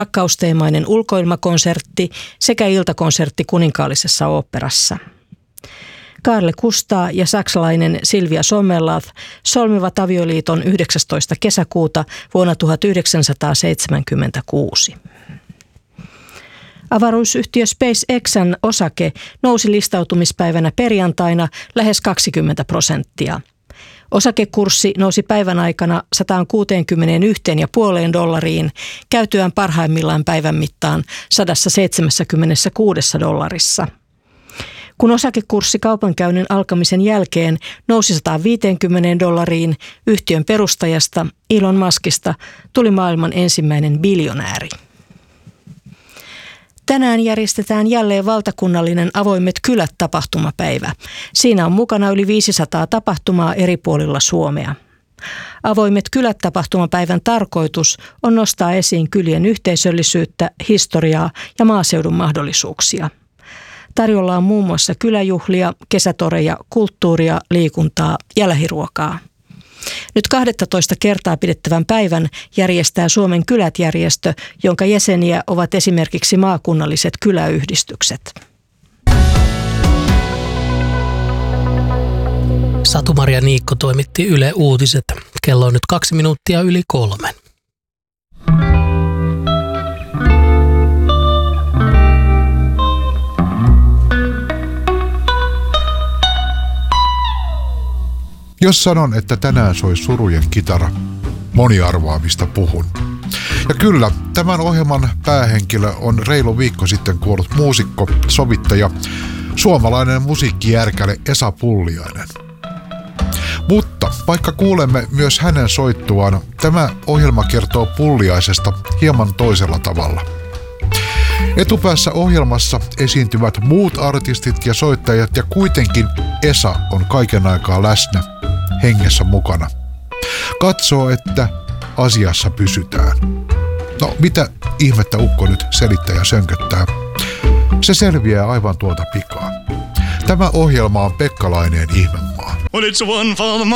rakkausteemainen ulkoilmakonsertti sekä iltakonsertti Kuninkaallisessa oopperassa. Carle Kustaa ja saksalainen Silvia Sommerlath solmivat avioliiton 19. kesäkuuta vuonna 1976. Avaruusyhtiö SpaceXn osake nousi listautumispäivänä perjantaina lähes 20%. Osakekurssi nousi päivän aikana $161,5 käytyään parhaimmillaan päivän mittaan $176. Kun osakekurssi kaupankäynnin alkamisen jälkeen nousi $150, yhtiön perustajasta Elon Muskista tuli maailman ensimmäinen biljonääri. Tänään järjestetään jälleen valtakunnallinen Avoimet kylät -tapahtumapäivä. Siinä on mukana yli 500 tapahtumaa eri puolilla Suomea. Avoimet kylät -tapahtumapäivän tarkoitus on nostaa esiin kylien yhteisöllisyyttä, historiaa ja maaseudun mahdollisuuksia. Tarjolla on muun muassa kyläjuhlia, kesätoreja, kulttuuria, liikuntaa ja lähiruokaa. Nyt 12 kertaa pidettävän päivän järjestää Suomen Kylät-järjestö, jonka jäseniä ovat esimerkiksi maakunnalliset kyläyhdistykset. Satu-Maria Niikko toimitti Yle Uutiset. Kello on nyt 2 minuuttia yli 3. Jos sanon, että tänään soi surujen kitara, moni arvaa, mistä puhun. Ja kyllä, tämän ohjelman päähenkilö on reilu viikko sitten kuollut muusikko, sovittaja, suomalainen musiikkijärkäle Esa Pulliainen. Mutta vaikka kuulemme myös hänen soittuaan, tämä ohjelma kertoo Pulliaisesta hieman toisella tavalla. Etupäässä ohjelmassa esiintyvät muut artistit ja soittajat ja kuitenkin Esa on kaiken aikaa läsnä, hengessä mukana. Katsoo, että asiassa pysytään. No, mitä ihmettä ukko nyt selittää ja sönköttää? Se selviää aivan tuota pikaa. Tämä ohjelma on Pekka Laineen Ihmemaa.